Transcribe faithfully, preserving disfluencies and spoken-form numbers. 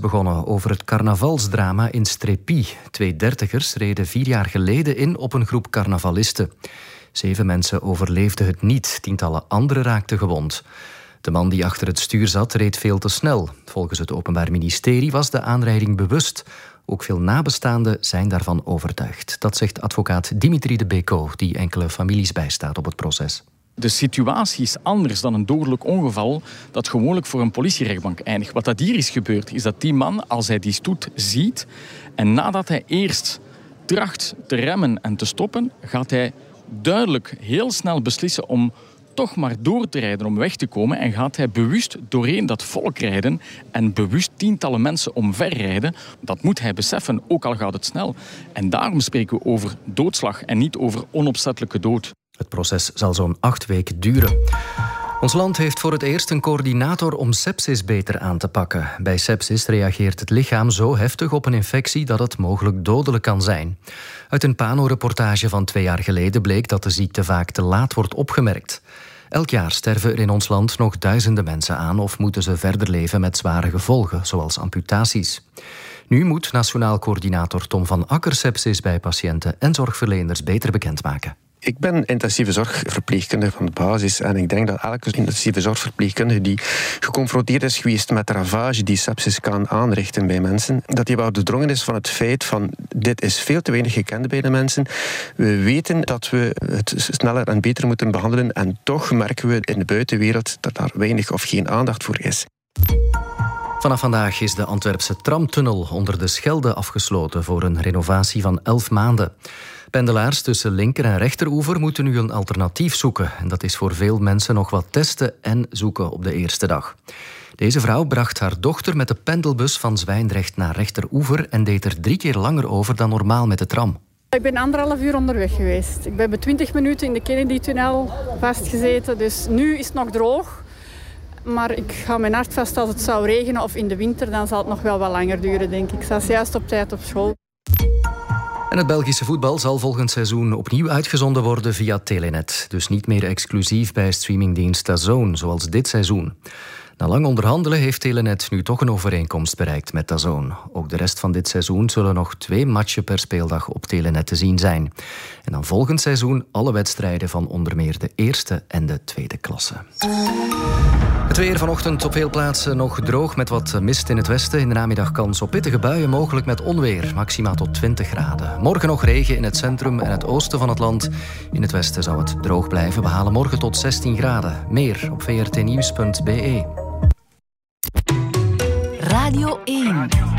begonnen over het carnavalsdrama in Strépy. Twee dertigers reden vier jaar geleden in op een groep carnavalisten. Zeven mensen overleefden het niet, tientallen anderen raakten gewond. De man die achter het stuur zat reed veel te snel. Volgens het Openbaar Ministerie was de aanrijding bewust. Ook veel nabestaanden zijn daarvan overtuigd. Dat zegt advocaat Dimitri de Beko, die enkele families bijstaat op het proces. De situatie is anders dan een dodelijk ongeval dat gewoonlijk voor een politierechtbank eindigt. Wat dat hier is gebeurd, is dat die man, als hij die stoet ziet en nadat hij eerst tracht te remmen en te stoppen, gaat hij duidelijk heel snel beslissen om toch maar door te rijden, om weg te komen, en gaat hij bewust doorheen dat volk rijden en bewust tientallen mensen omverrijden. Dat moet hij beseffen, ook al gaat het snel. En daarom spreken we over doodslag en niet over onopzettelijke dood. Het proces zal zo'n acht weken duren. Ons land heeft voor het eerst een coördinator om sepsis beter aan te pakken. Bij sepsis reageert het lichaam zo heftig op een infectie dat het mogelijk dodelijk kan zijn. Uit een Pano-reportage van twee jaar geleden bleek dat de ziekte vaak te laat wordt opgemerkt. Elk jaar sterven er in ons land nog duizenden mensen aan of moeten ze verder leven met zware gevolgen, zoals amputaties. Nu moet Nationaal Coördinator Tom van Akker sepsis bij patiënten en zorgverleners beter bekendmaken. Ik ben intensieve zorgverpleegkundige van de basis en ik denk dat elke intensieve zorgverpleegkundige die geconfronteerd is geweest met de ravage die sepsis kan aanrichten bij mensen, dat hij wel doordrongen is van het feit van dit is veel te weinig gekend bij de mensen. We weten dat we het sneller en beter moeten behandelen en toch merken we in de buitenwereld dat daar weinig of geen aandacht voor is. Vanaf vandaag is de Antwerpse tramtunnel onder de Schelde afgesloten voor een renovatie van elf maanden. Pendelaars tussen linker- en rechteroever moeten nu een alternatief zoeken. En dat is voor veel mensen nog wat testen en zoeken op de eerste dag. Deze vrouw bracht haar dochter met de pendelbus van Zwijndrecht naar rechteroever en deed er drie keer langer over dan normaal met de tram. Ik ben anderhalf uur onderweg geweest. Ik ben bij twintig minuten in de Kennedy-tunnel vastgezeten, dus nu is het nog droog. Maar ik ga mijn hart vast als het zou regenen of in de winter, dan zal het nog wel wat langer duren, denk ik. Ik sta juist op tijd op school. En het Belgische voetbal zal volgend seizoen opnieuw uitgezonden worden via Telenet. Dus niet meer exclusief bij streamingdienst D A Z N, zoals dit seizoen. Na lang onderhandelen heeft Telenet nu toch een overeenkomst bereikt met D A Z N. Ook de rest van dit seizoen zullen nog twee matchen per speeldag op Telenet te zien zijn. En dan volgend seizoen alle wedstrijden van onder meer de eerste en de tweede klasse. Het weer vanochtend op veel plaatsen nog droog met wat mist in het westen. In de namiddag kans op pittige buien, mogelijk met onweer. Maximaal tot twintig graden. Morgen nog regen in het centrum en het oosten van het land. In het westen zou het droog blijven. We halen morgen tot zestien graden. Meer op v r t nieuws punt b e. Radio één.